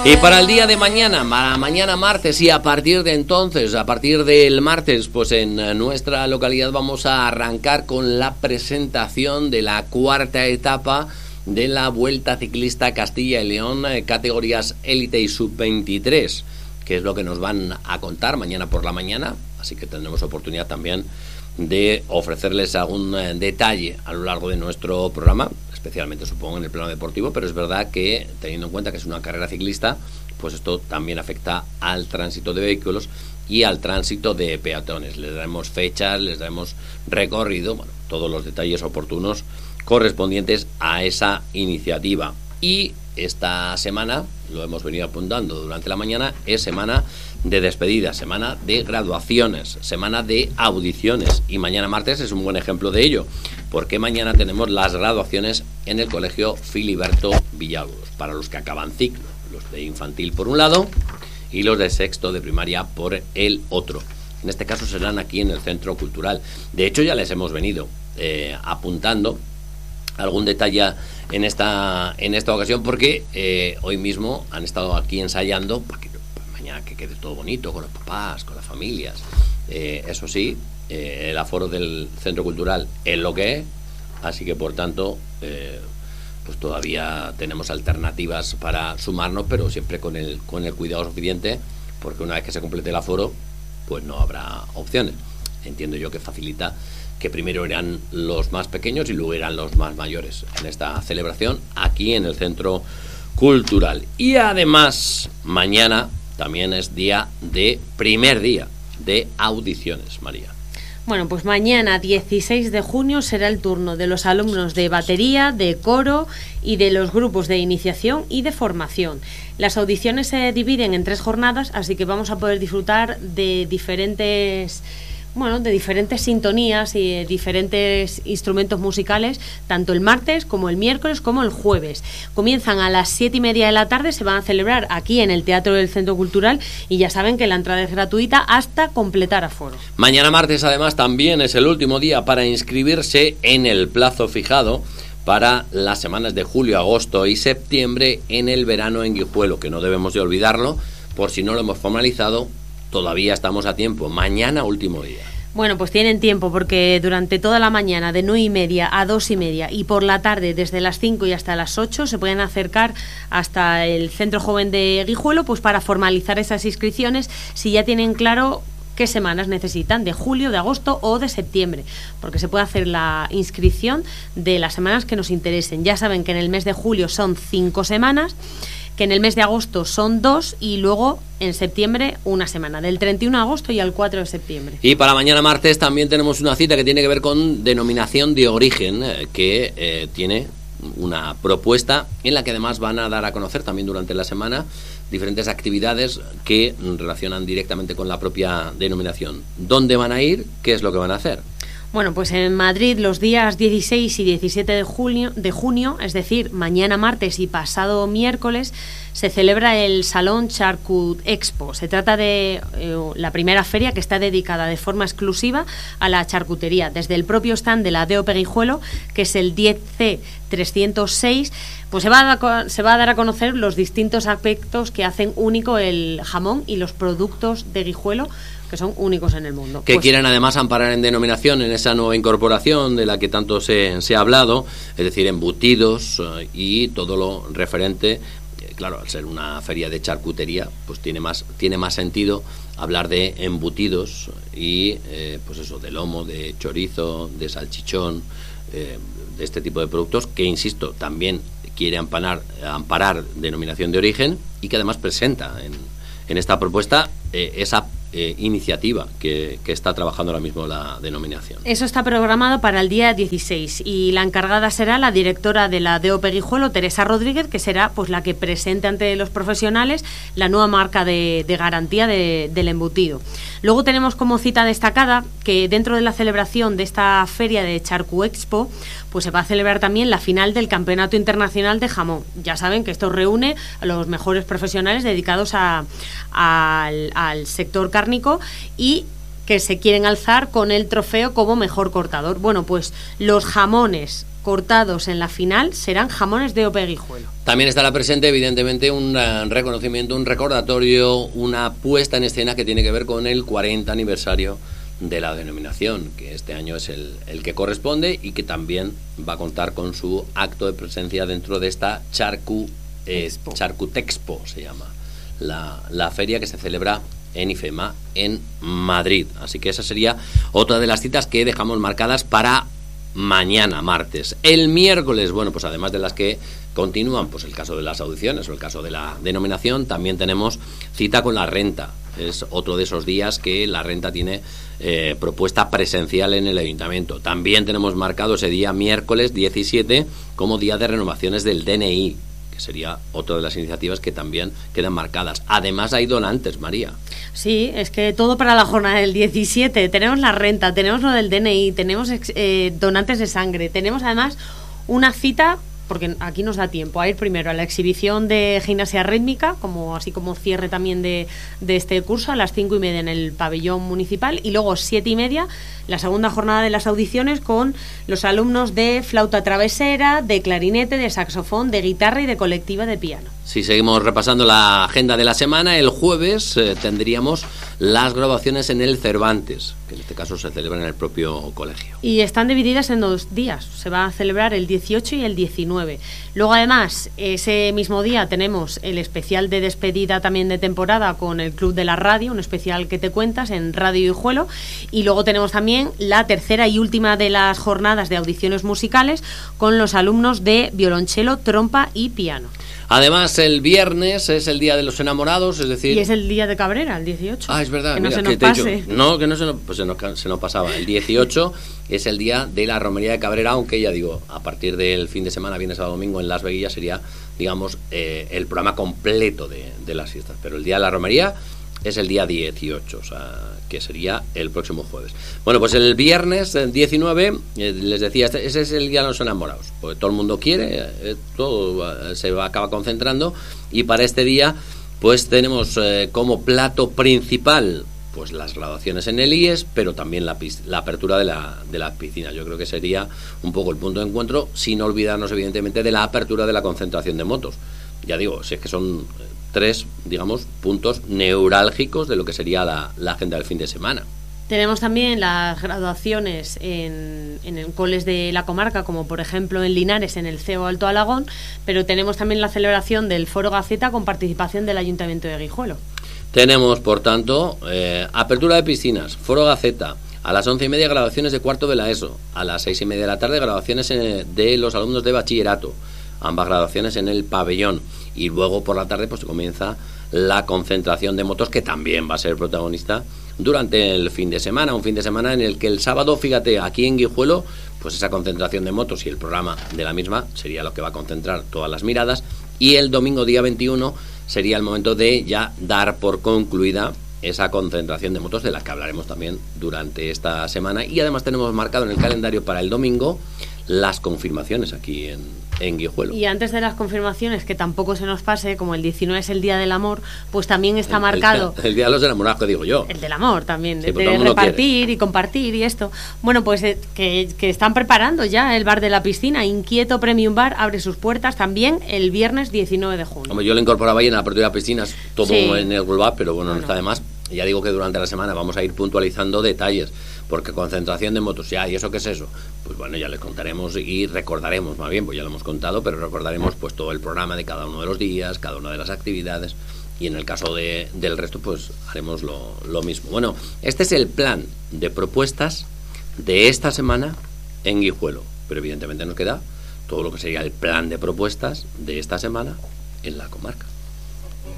Y para el día de mañana, mañana martes, y a partir de entonces, a partir del martes, pues en nuestra localidad vamos a arrancar con la presentación de la cuarta etapa de la Vuelta Ciclista Castilla y León, categorías élite y sub-23, que es lo que nos van a contar mañana por la mañana, así que tendremos oportunidad también de ofrecerles algún detalle a lo largo de nuestro programa, especialmente supongo en el plano deportivo, pero es verdad que teniendo en cuenta que es una carrera ciclista, pues esto también afecta al tránsito de vehículos y al tránsito de peatones. Les daremos fechas, les daremos recorrido, bueno, todos los detalles oportunos correspondientes a esa iniciativa. Y esta semana, lo hemos venido apuntando durante la mañana, es semana de despedida, semana de graduaciones, semana de audiciones, y mañana martes es un buen ejemplo de ello, porque mañana tenemos las graduaciones en el Colegio Filiberto Villalobos, para los que acaban ciclo, los de infantil por un lado y los de sexto de primaria por el otro. En este caso serán aquí en el Centro Cultural. De hecho ya les hemos venido apuntando algún detalle en esta ocasión, porque hoy mismo han estado aquí ensayando para que mañana que quede todo bonito con los papás, con las familias. Eso sí, el aforo del Centro Cultural es lo que es, así que por tanto pues todavía tenemos alternativas para sumarnos, pero siempre con el cuidado suficiente, porque una vez que se complete el aforo pues no habrá opciones. Entiendo yo que facilita que primero eran los más pequeños y luego eran los más mayores en esta celebración aquí en el Centro Cultural. Y además mañana también es primer día de audiciones, María. Bueno, pues mañana 16 de junio será el turno de los alumnos de batería, de coro y de los grupos de iniciación y de formación. Las audiciones se dividen en 3 jornadas, así que vamos a poder disfrutar de diferentes sintonías y de diferentes instrumentos musicales, tanto el martes como el miércoles como el jueves. Comienzan a las 7:30 de la tarde, se van a celebrar aquí en el Teatro del Centro Cultural y ya saben que la entrada es gratuita hasta completar aforo. Mañana martes además también es el último día para inscribirse en el plazo fijado para las semanas de julio, agosto y septiembre en el verano en Guijuelo, que no debemos de olvidarlo, por si no lo hemos formalizado. Todavía estamos a tiempo. Mañana, último día. Bueno, pues tienen tiempo, porque durante toda la mañana de 9:30 a 2:30 y por la tarde desde las 5 y hasta las 8 se pueden acercar hasta el Centro Joven de Guijuelo, pues para formalizar esas inscripciones, si ya tienen claro qué semanas necesitan, de julio, de agosto o de septiembre, porque se puede hacer la inscripción de las semanas que nos interesen. Ya saben que en el mes de julio son 5 semanas, que en el mes de agosto son 2 y luego en septiembre 1 semana, del 31 de agosto y al 4 de septiembre. Y para mañana martes también tenemos una cita que tiene que ver con denominación de origen, que tiene una propuesta en la que además van a dar a conocer también durante la semana diferentes actividades que relacionan directamente con la propia denominación. ¿Dónde van a ir? ¿Qué es lo que van a hacer? Bueno, pues en Madrid los días 16 y 17 de junio, es decir, mañana martes y pasado miércoles, se celebra el Salón Charcut Expo. Se trata de la primera feria que está dedicada de forma exclusiva a la charcutería. Desde el propio stand de la DOP Guijuelo, que es el 10C306, pues se va a dar a conocer los distintos aspectos que hacen único el jamón y los productos de Guijuelo, que son únicos en el mundo. Que quieren además amparar en denominación en esa nueva incorporación de la que tanto se ha hablado, es decir, embutidos y todo lo referente. Claro, al ser una feria de charcutería, pues tiene más sentido hablar de embutidos y pues eso, de lomo, de chorizo, de salchichón, de este tipo de productos que, insisto, también quiere amparar denominación de origen y que además presenta en esta propuesta esa iniciativa que está trabajando ahora mismo la denominación. Eso está programado para el día 16 y la encargada será la directora de la DOP Guijuelo, Teresa Rodríguez, que será pues la que presente ante los profesionales la nueva marca de garantía del embutido. Luego tenemos como cita destacada que dentro de la celebración de esta feria de Charcu Expo, pues se va a celebrar también la final del Campeonato Internacional de Jamón. Ya saben que esto reúne a los mejores profesionales dedicados al sector cárnico y que se quieren alzar con el trofeo como mejor cortador. Bueno, pues los jamones cortados en la final serán jamones de Ope Guijuelo. También estará presente, evidentemente, un reconocimiento, un recordatorio, una puesta en escena que tiene que ver con el 40 aniversario de la denominación, que este año es el que corresponde y que también va a contar con su acto de presencia dentro de esta Charcutexpo, se llama la feria que se celebra en IFEMA en Madrid. Así que esa sería otra de las citas que dejamos marcadas para mañana, martes. El miércoles, bueno, pues además de las que continúan, pues el caso de las audiciones o el caso de la denominación, también tenemos cita con la renta. Es otro de esos días que la renta tiene propuesta presencial en el ayuntamiento. También tenemos marcado ese día, miércoles 17, como día de renovaciones del DNI, que sería otra de las iniciativas que también quedan marcadas. Además hay donantes, María. Sí, es que todo para la jornada del 17. Tenemos la renta, tenemos lo del DNI, tenemos donantes de sangre, tenemos además una cita, porque aquí nos da tiempo a ir primero a la exhibición de gimnasia rítmica, así como cierre también de este curso, a las 5:30 en el pabellón municipal, y luego 7:30 la segunda jornada de las audiciones con los alumnos de flauta travesera, de clarinete, de saxofón, de guitarra y de colectiva de piano. Si seguimos repasando la agenda de la semana, el jueves tendríamos las graduaciones en el Cervantes, que en este caso se celebra en el propio colegio. Y están divididas en 2 días, se va a celebrar el 18 y el 19. Luego además, ese mismo día tenemos el especial de despedida también de temporada con el Club de la Radio, un especial que te cuentas en Radio Guijuelo, y luego tenemos también la tercera y última de las jornadas de audiciones musicales con los alumnos de violonchelo, trompa y piano. Además, el viernes es el Día de los Enamorados, es decir... Y es el Día de Cabrera, el 18. Ah, es verdad. Que mira, no se nos pase. No, que no se nos, pues se nos pasaba. El 18 es el Día de la Romería de Cabrera, aunque ya digo, a partir del fin de semana, viernes a domingo, en Las Veguillas sería, digamos, el programa completo de las fiestas. Pero el Día de la Romería es el día 18, o sea, que sería el próximo jueves. Bueno, pues el viernes 19, les decía, ese es el Día de los Enamorados, porque todo el mundo quiere, todo acaba concentrando, y para este día, pues tenemos como plato principal, pues las graduaciones en el IES, pero también la apertura de la piscina. Yo creo que sería un poco el punto de encuentro, sin olvidarnos, evidentemente, de la apertura de la concentración de motos. Ya digo, si es que son 3, digamos, puntos neurálgicos de lo que sería la agenda del fin de semana. Tenemos también las graduaciones en coles de la comarca, como por ejemplo en Linares, en el CEO Alto Alagón, pero tenemos también la celebración del Foro Gaceta con participación del Ayuntamiento de Guijuelo. Tenemos, por tanto, apertura de piscinas, Foro Gaceta, a las 11:30 graduaciones de cuarto de la ESO, a las 6:30 de la tarde graduaciones de los alumnos de bachillerato, ambas graduaciones en el pabellón, y luego por la tarde pues comienza la concentración de motos, que también va a ser protagonista durante el fin de semana, un fin de semana en el que el sábado, fíjate, aquí en Guijuelo, pues esa concentración de motos y el programa de la misma sería lo que va a concentrar todas las miradas, y el domingo día 21 sería el momento de ya dar por concluida esa concentración de motos, de la que hablaremos también durante esta semana. Y además tenemos marcado en el calendario para el domingo las confirmaciones aquí en Guijuelo. Y antes de las confirmaciones, que tampoco se nos pase, como el 19 es el Día del Amor, pues también está marcado... El Día de los Enamorados, que digo yo. El del amor también, sí, de repartir y compartir y esto. Bueno, pues que están preparando ya el bar de la piscina. Inquieto Premium Bar abre sus puertas también el viernes 19 de junio. Hombre, yo lo incorporaba ahí en la apertura de piscinas, todo sí, en el Bar, pero bueno, no está de más. Ya digo que durante la semana vamos a ir puntualizando detalles, porque concentración de motos, ya, ¿y eso qué es eso? Pues bueno, ya les contaremos y recordaremos, más bien, pues ya lo hemos contado, pero recordaremos pues todo el programa de cada uno de los días, cada una de las actividades, y en el caso del resto, pues haremos lo mismo. Bueno, este es el plan de propuestas de esta semana en Guijuelo, pero evidentemente nos queda todo lo que sería el plan de propuestas de esta semana en la comarca.